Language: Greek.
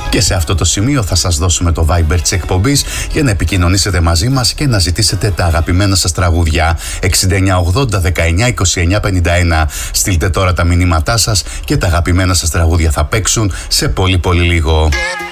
Και σε αυτό το σημείο θα σας δώσουμε το Viber της εκπομπής για να επικοινωνήσετε μαζί μας και να ζητήσετε τα αγαπημένα σας τραγούδια. 6980 19 29 51. Στείλτε τώρα τα μηνύματά σας και τα αγαπημένα σας τραγούδια θα παίξουν σε πολύ λίγο.